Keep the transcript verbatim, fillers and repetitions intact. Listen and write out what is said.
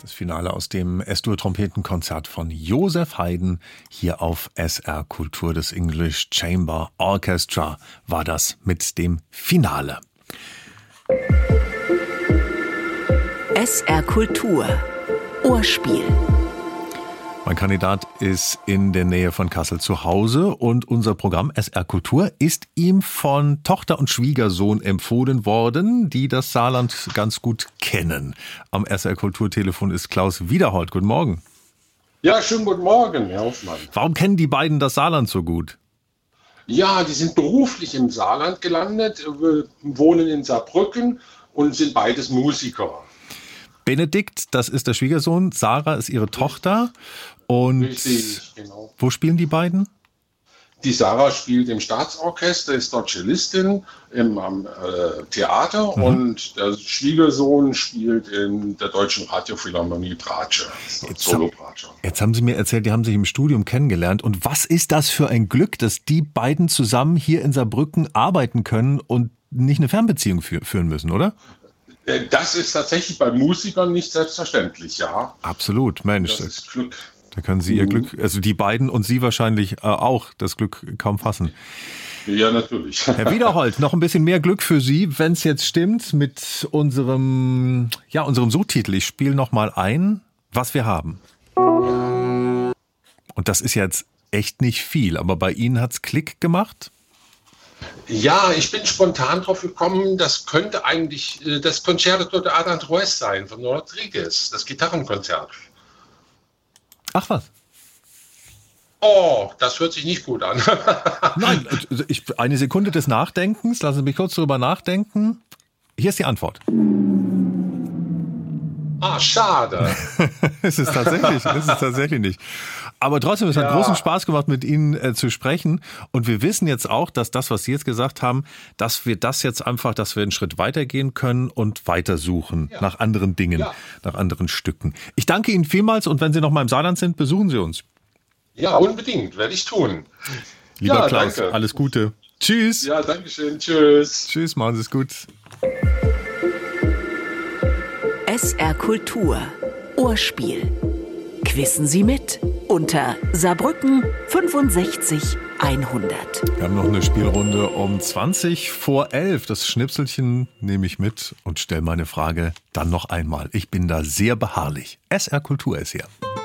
Das Finale aus dem S-Dur-Trompetenkonzert von Joseph Haydn hier auf S R Kultur. Das English Chamber Orchestra war das mit dem Finale. S R Kultur Ohrspiel. Mein Kandidat ist in der Nähe von Kassel zu Hause und unser Programm S R Kultur ist ihm von Tochter und Schwiegersohn empfohlen worden, die das Saarland ganz gut kennen. Am S R Kultur-Telefon ist Klaus Wiederhold. Guten Morgen. Ja, schönen guten Morgen, Herr Hoffmann. Warum kennen die beiden das Saarland so gut? Ja, die sind beruflich im Saarland gelandet, wohnen in Saarbrücken und sind beides Musiker. Benedikt, das ist der Schwiegersohn, Sarah ist ihre Tochter. Und Richtig, genau. Wo spielen die beiden? Die Sarah spielt im Staatsorchester, ist dort Cellistin im am, äh, Theater mhm. und der Schwiegersohn spielt in der Deutschen Radiophilharmonie Bratsche, Solo-Bratsche. Jetzt haben Sie mir erzählt, die haben sich im Studium kennengelernt. Und was ist das für ein Glück, dass die beiden zusammen hier in Saarbrücken arbeiten können und nicht eine Fernbeziehung fü- führen müssen, oder? Das ist tatsächlich bei Musikern nicht selbstverständlich, ja. Absolut, Mensch. Das ist Glück. Da können Sie Ihr Glück, also die beiden und Sie wahrscheinlich äh, auch, das Glück kaum fassen. Ja, natürlich. Herr Wiederhold, noch ein bisschen mehr Glück für Sie, wenn es jetzt stimmt mit unserem, ja, unserem Suchtitel. Ich spiele noch mal ein, was wir haben. Und das ist jetzt echt nicht viel, aber bei Ihnen hat's Klick gemacht? Ja, ich bin spontan drauf gekommen, das könnte eigentlich das Concerto de Aranjuez sein von Rodriguez, das Gitarrenkonzert. Ach was? Oh, das hört sich nicht gut an. Nein, ich, eine Sekunde des Nachdenkens, lassen Sie mich kurz darüber nachdenken. Hier ist die Antwort. Ah, schade. es ist tatsächlich, es ist tatsächlich nicht. Aber trotzdem, es hat ja. großen Spaß gemacht, mit Ihnen äh, zu sprechen. Und wir wissen jetzt auch, dass das, was Sie jetzt gesagt haben, dass wir das jetzt einfach, dass wir einen Schritt weitergehen können und weitersuchen ja. nach anderen Dingen, ja. nach anderen Stücken. Ich danke Ihnen vielmals und wenn Sie noch mal im Saarland sind, besuchen Sie uns. Ja, unbedingt, werde ich tun. Lieber ja, Klaus, danke. Alles Gute. Tschüss. Ja, danke schön. Tschüss. Tschüss, machen Sie es gut. S R Kultur Ohrspiel. Quissen Sie mit unter Saarbrücken fünfundsechzig hundert. Wir haben noch eine Spielrunde um zwanzig vor elf. Das Schnipselchen nehme ich mit und stelle meine Frage dann noch einmal. Ich bin da sehr beharrlich. S R Kultur ist hier.